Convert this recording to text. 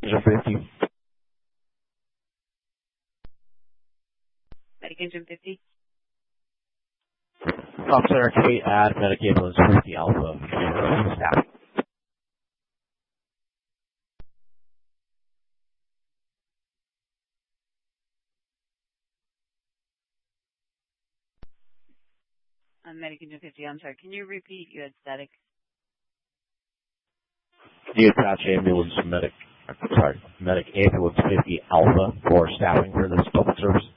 50. Medication 50. Center, can we add Medic Ambulance 50 Alpha to staff? Medication 50, I'm sorry. Can you repeat? You had static. Can you attach Medic Ambulance 50 Alpha for staffing for this public service?